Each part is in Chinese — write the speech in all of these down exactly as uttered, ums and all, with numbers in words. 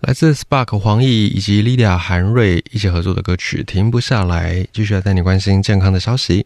来自 Spark 黄奕以及 Lydia 韩瑞一起合作的歌曲《停不下来》，继续要带你关心健康的消息。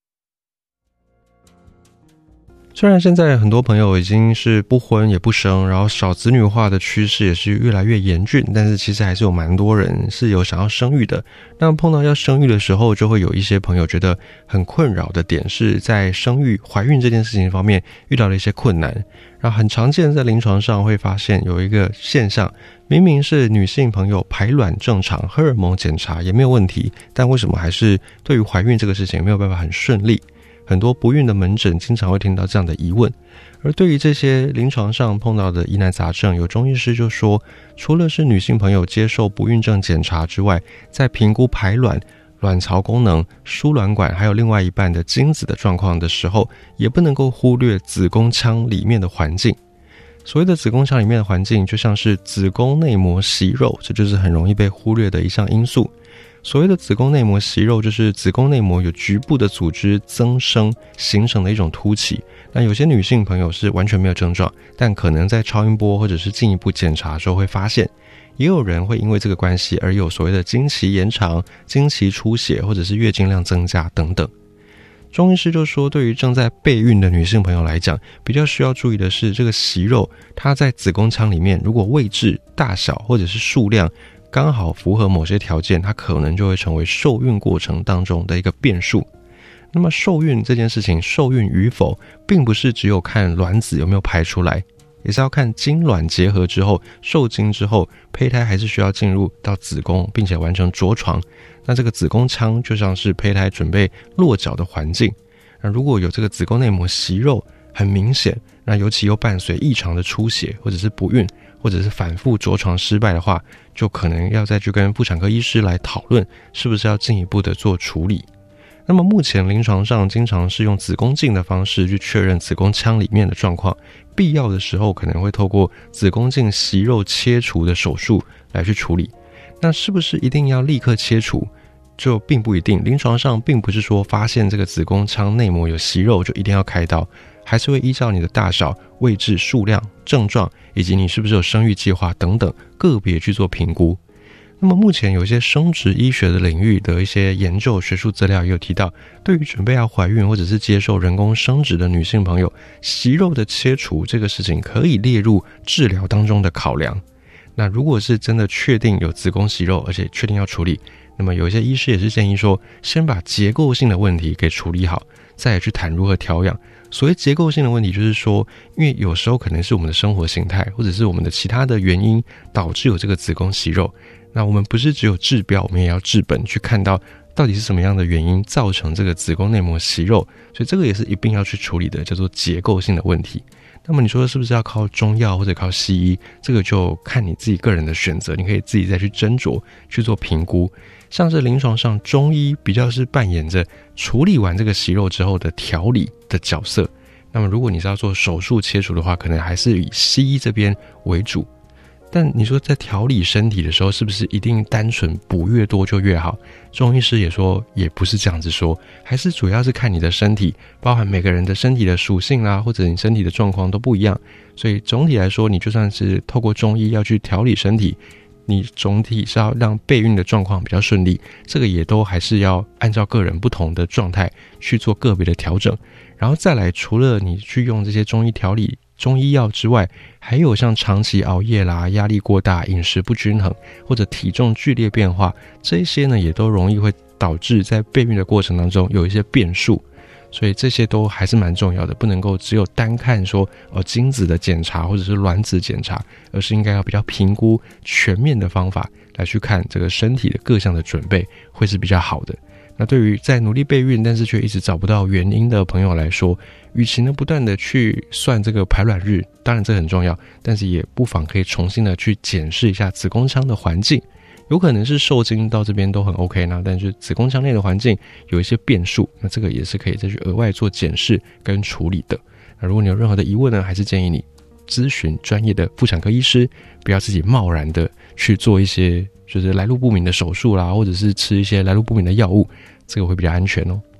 虽然现在很多朋友已经是不婚也不生，然后少子女化的趋势也是越来越严峻，但是其实还是有蛮多人是有想要生育的。那碰到要生育的时候，就会有一些朋友觉得很困扰的点是在生育怀孕这件事情方面遇到了一些困难。然后很常见在临床上会发现有一个现象，明明是女性朋友排卵正常，荷尔蒙检查也没有问题，但为什么还是对于怀孕这个事情没有办法很顺利？很多不孕的门诊经常会听到这样的疑问。而对于这些临床上碰到的疑难杂症，有中医师就说，除了是女性朋友接受不孕症检查之外，在评估排卵、卵巢功能、输卵管还有另外一半的精子的状况的时候，也不能够忽略子宫腔里面的环境。所谓的子宫腔里面的环境，就像是子宫内膜息肉，这就是很容易被忽略的一项因素。所谓的子宫内膜息肉，就是子宫内膜有局部的组织增生形成的一种凸起。那有些女性朋友是完全没有症状，但可能在超音波或者是进一步检查的时候会发现。也有人会因为这个关系而有所谓的经期延长、经期出血或者是月经量增加等等。中医师就说，对于正在备孕的女性朋友来讲，比较需要注意的是，这个息肉它在子宫腔里面，如果位置、大小或者是数量刚好符合某些条件，它可能就会成为受孕过程当中的一个变数。那么受孕这件事情，受孕与否并不是只有看卵子有没有排出来，也是要看精卵结合之后，受精之后，胚胎还是需要进入到子宫并且完成着床。那这个子宫腔就像是胚胎准备落脚的环境。那如果有这个子宫内膜息肉很明显，那尤其又伴随异常的出血或者是不孕或者是反复着床失败的话，就可能要再去跟妇产科医师来讨论是不是要进一步的做处理。那么目前临床上经常是用子宫镜的方式去确认子宫腔里面的状况，必要的时候可能会透过子宫镜息肉切除的手术来去处理。那是不是一定要立刻切除？就并不一定，临床上并不是说发现这个子宫腔内膜有息肉就一定要开刀，还是会依照你的大小、位置、数量、症状以及你是不是有生育计划等等个别去做评估。那么目前有一些生殖医学的领域的一些研究学术资料也有提到，对于准备要怀孕或者是接受人工生殖的女性朋友，息肉的切除这个事情可以列入治疗当中的考量。那如果是真的确定有子宫息肉，而且确定要处理，那么有一些医师也是建议说，先把结构性的问题给处理好，再来去谈如何调养。所谓结构性的问题，就是说，因为有时候可能是我们的生活形态，或者是我们的其他的原因导致有这个子宫息肉。那我们不是只有治标，我们也要治本，去看到到底是什么样的原因造成这个子宫内膜息肉，所以这个也是一并要去处理的，叫做结构性的问题。那么你说是不是要靠中药或者靠西医，这个就看你自己个人的选择，你可以自己再去斟酌去做评估。像是临床上中医比较是扮演着处理完这个息肉之后的调理的角色，那么如果你是要做手术切除的话，可能还是以西医这边为主。但你说在调理身体的时候，是不是一定单纯补越多就越好？中医师也说也不是这样子说，还是主要是看你的身体，包含每个人的身体的属性啦，或者你身体的状况都不一样。所以总体来说，你就算是透过中医要去调理身体，你总体是要让备孕的状况比较顺利，这个也都还是要按照个人不同的状态去做个别的调整。然后再来，除了你去用这些中医调理中医药之外，还有像长期熬夜啦、压力过大、饮食不均衡或者体重剧烈变化，这些呢也都容易会导致在备孕的过程当中有一些变数。所以这些都还是蛮重要的，不能够只有单看说哦精子的检查或者是卵子检查，而是应该要比较评估全面的方法来去看这个身体的各项的准备，会是比较好的。那对于在努力备孕但是却一直找不到原因的朋友来说，与其呢不断的去算这个排卵日，当然这很重要，但是也不妨可以重新的去检视一下子宫腔的环境。有可能是受精到这边都很 OK 呢，但是子宫腔内的环境有一些变数，那这个也是可以再去额外做检视跟处理的。那如果你有任何的疑问呢，还是建议你咨询专业的妇产科医师，不要自己贸然的去做一些就是来路不明的手术啦，或者是吃一些来路不明的药物，这个会比较安全哦。